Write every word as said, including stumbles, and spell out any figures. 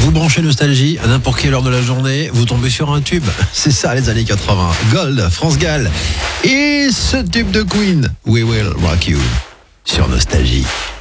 Vous branchez Nostalgie à n'importe quelle heure de la journée, vous tombez sur un tube. C'est ça les années quatre-vingts. Gold, France Gall. Et ce tube de Queen, We Will Rock You, sur Nostalgie.